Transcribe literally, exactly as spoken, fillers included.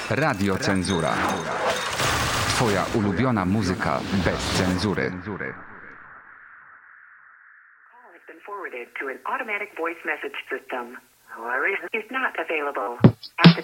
Radio Cenzura. Twoja ulubiona muzyka bez cenzury. Forwarded to an automatic voice message system. Whoever is not available. At the